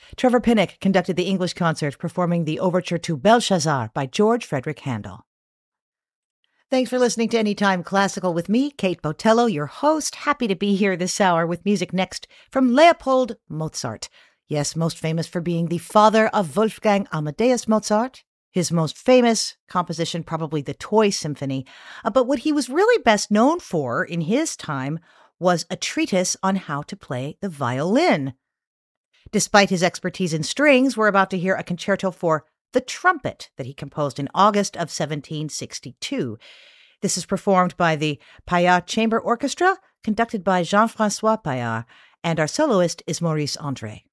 Trevor Pinnock conducted the English concert, performing the overture to Belshazzar by George Frederick Handel. Thanks for listening to Anytime Classical with me, Kate Botello, your host. Happy to be here this hour with music next from Leopold Mozart. Yes, most famous for being the father of Wolfgang Amadeus Mozart. His most famous composition, probably the Toy Symphony. But what he was really best known for in his time was a treatise on how to play the violin. Despite his expertise in strings, we're about to hear a concerto for the trumpet that he composed in August of 1762. This is performed by the Payard Chamber Orchestra, conducted by Jean-François Payard, and our soloist is Maurice André.